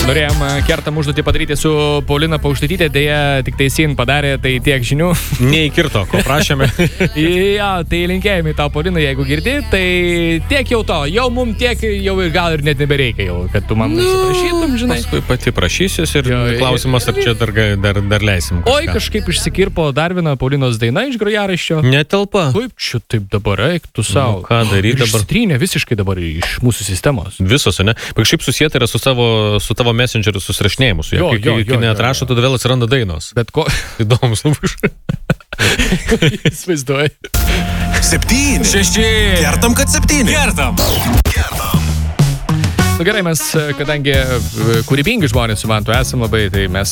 Norėjom kertam užduotį padaryti su Paulina Paukštutytė, dėja tik tai Sin padarė, tai tiek žinių. Neįkirto, ko prašėme. Jo, tai linkėjimai tau, Paulina, jeigu girdi, tai tiek jau to, jau mum tiek jau ir gal ir net nebereikia jau, kad tu man prašytum, žinai. Paskui pati prašysius ir klausimas, ar čia dar leisim kažką. Oi, kažkaip išsikirpo dar viena Paulinos daina iš grojaraščio. Netelpa. Kaip čia taip dabar reiktų savo? Ką daryti dabar? Išsitrynė visiškai dabar iš mūsų sistemos. Visos, ne? Kažkaip susijęta yra su tavo messengeriu susirašinėjimu. Kai neatrašo, tada vėl atsiranda dainos. Bet ko? Įdomus labai. Įsivaizduoju. 7. 6. Kertam, kad 7. Kertam. Nu gerai, mes, kadangi kūrybingi žmonės su Mantu esam labai, tai mes...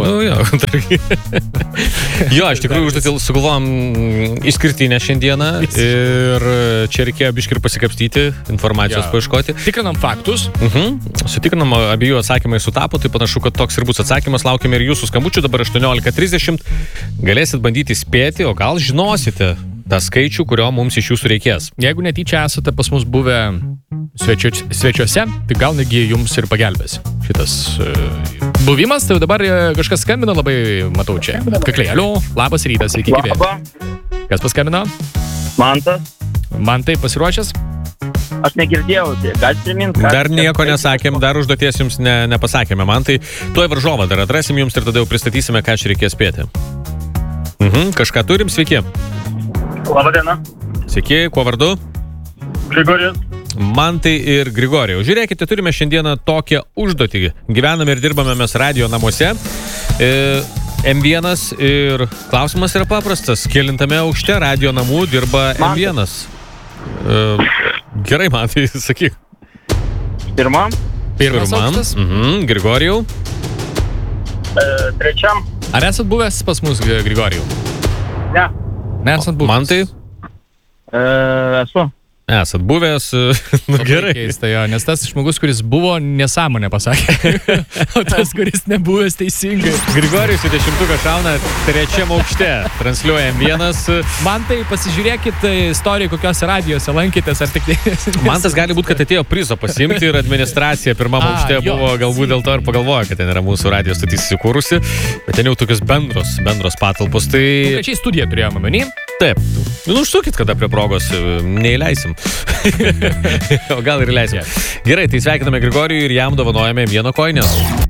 Jo, iš tikrųjų užduotį sugalvojom išskirtinę šiandieną ir čia reikėjo biškį ir pasikapstyti, informacijos paieškoti. Tikrinam faktus. Sutikrinam, abiejų atsakymai sutapo, tai panašu, kad toks ir bus atsakymas. Laukime ir jūsų skambučių, dabar 18:30. Galėsit bandyti spėti, o gal žinosite tą skaičių, kurio mums iš jūsų reikės. Jeigu netyčia esate pas mus buvę svečiuose, tai gal negi jums ir pagelbės šitas buvimas. Tai dabar kažkas skambino, labai matau čia. Kakliai, aliu, labas rytas, sveiki gyvi. Kas paskambino? Mantas. Mantai, pasiruošęs? Aš negirdėjau, gal primint. Dar nieko nesakėm, dar užduoties jums nepasakėme. Mantai, tuoj varžovą dar atrasim jums ir tada jau pristatysime, ką čia reikės spėti. Kažką turim, sveiki. Labadiena. Sveiki, kuo vardu? Grigorijus. Mantai ir Grigorijau. Žiūrėkite, turime šiandieną tokią užduotį. Gyvename ir dirbame mes radio namuose. M1 ir klausimas yra paprastas. Kelintame aukšte radio namų dirba M1. Gerai, Mantai, sakyk. Pirmam. Pirmas aukštas. Grigorijau. Trečiam. Ar esat buvęs pas mus, Grigorijau? Ne. Nesat buvęs. Mantai? Esu. Esat buvęs, gerai. Keista, jo, nes tas žmogus, kuris buvo, nesąmonę pasakė. O tas, kuris nebuvęs teisingai. Grigorijus 10 šauna trečiam aukšte. Transliuoja M1. Mantai, pasižiūrėkit istoriją, kokiose radijose lankėtės, ar tik... Mantas gali būti, kad atėjo prizo pasimti ir administracija pirmam aukšte buvo, galbūt dėl to ir pagalvojo, kad ten yra mūsų radijos statys įsikūrusi. Bet ten jau tokios bendros patalpos. Tai... Konkrečiai studiją turėjome omeny. Taip. Nu, užsukit kada prie progos, neįleisim. O gal ir leisim. Gerai, tai sveikiname Grigorijų ir jam dovanojame M1 koinę.